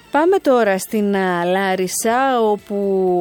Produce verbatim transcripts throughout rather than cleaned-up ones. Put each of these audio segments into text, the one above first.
Πάμε τώρα στην Λάρισα, όπου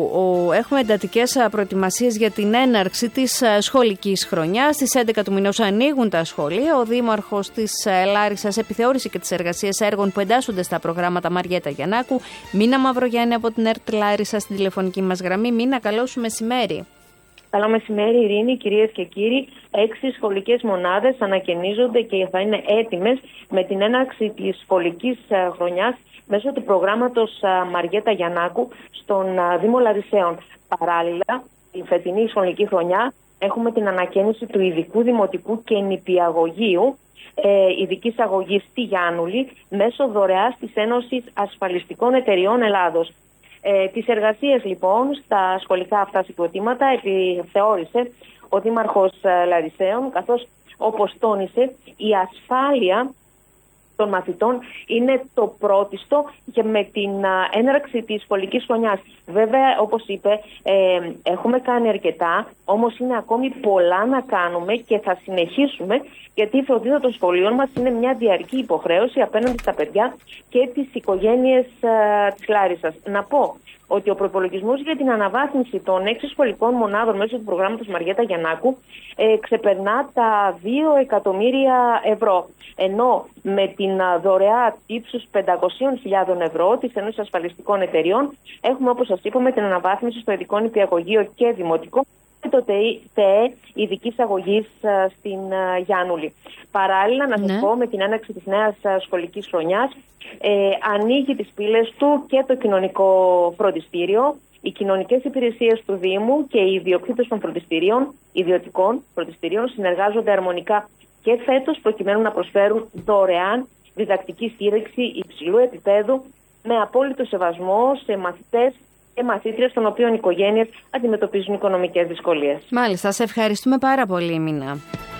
έχουμε εντατικές προετοιμασίες για την έναρξη της σχολικής χρονιάς. Στις έντεκα του μηνός ανοίγουν τα σχολεία. Ο Δήμαρχος της Λάρισσας επιθεώρησε και τις εργασίες έργων που εντάσσονται στα προγράμματα Μαριέτα Γιαννάκου. Μίνα Μαυρογιάννη από την ΕΡΤ Λάρισα στην τηλεφωνική μας γραμμή. Μίνα, καλό σου μεσημέρι. Καλό μεσημέρι, Ειρήνη, κυρίες και κύριοι. Έξι σχολικές μονάδες ανακαινίζονται και θα είναι έτοιμες με την έναρξη της σχολικής χρονιάς μέσω του προγράμματος Μαριέτα Γιαννάκου στον Δήμο Λαρισαίων. Παράλληλα, η φετινή σχολική χρονιά έχουμε την ανακαίνιση του ειδικού δημοτικού και νηπιαγωγείου ε, ειδικής αγωγής στη Γιάννουλη μέσω δωρεάς της Ένωσης Ασφαλιστικών Εταιριών Ελλάδος. Ε, τις εργασίες λοιπόν στα σχολικά αυτά συγκροτήματα επιθεώρησε ο Δήμαρχος Λαρισαίων, καθώς όπως τόνισε η ασφάλεια των μαθητών είναι το πρώτιστο και με την έναρξη της σχολικής χρονιάς. Βέβαια, όπως είπε, ε, έχουμε κάνει αρκετά, όμως είναι ακόμη πολλά να κάνουμε και θα συνεχίσουμε, γιατί η φροντίδα των σχολείων μας είναι μια διαρκή υποχρέωση απέναντι στα παιδιά και τις οικογένειες ε, της Λάρισσας. Να πω ότι ο προϋπολογισμός για την αναβάθμιση των έξι σχολικών μονάδων μέσω του προγράμματος Μαριέτα Γιαννάκου ε, ξεπερνά τα δύο εκατομμύρια ευρώ. Ενώ με την δωρεά ύψους πεντακόσιες χιλιάδες ευρώ της Ένωσης Ασφαλιστικών Εταιριών έχουμε, όπως σας είπαμε, την αναβάθμιση στο ειδικό νηπιαγωγείο και δημοτικό και το ΤΕΕ ειδικής αγωγής στην Γιάννουλη. Παράλληλα, να σας ναι. πω, με την έναρξη της νέας σχολικής χρονιάς ε, ανοίγει τις πύλες του και το κοινωνικό φροντιστήριο. Οι κοινωνικές υπηρεσίες του Δήμου και οι ιδιοκτήτες των φροντιστηρίων, ιδιωτικών φροντιστηρίων συνεργάζονται αρμονικά και φέτος προκειμένου να προσφέρουν δωρεάν διδακτική στήριξη υψηλού επίπεδου με απόλυτο σεβασμό σε μαθητές και μαθήτριες των οποίων οι οικογένειες αντιμετωπίζουν οικονομικές δυσκολίες. Μάλιστα, σε ευχαριστούμε πάρα πολύ, Μίνα.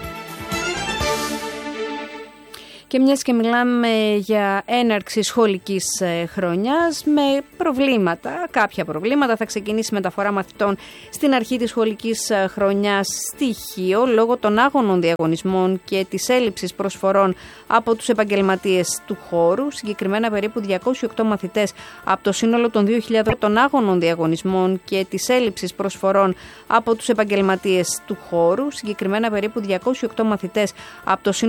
Και μιας και μιλάμε για έναρξη σχολικής χρονιάς με προβλήματα, κάποια προβλήματα, θα ξεκινήσει η μεταφορά μαθητών στην αρχή της σχολικής χρονιάς στοιχείο λόγω των άγωνων διαγωνισμών και της έλλειψης προσφορών από τους επαγγελματίες του χώρου. Συγκεκριμένα περίπου διακόσιοι οκτώ μαθητές από το σύνολο των δύο χιλιάδων των άγωνων διαγωνισμών και της έλλειψης προσφορών από τους επαγγελματίες του χώρου. Συγκεκριμένα περίπου διακόσιοι οκτώ μαθητές από το σύνολο